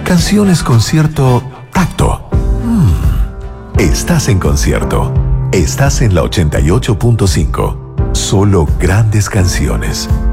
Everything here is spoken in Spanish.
Canciones con cierto tacto. Estás en concierto. Estás en la 88.5. Solo grandes canciones.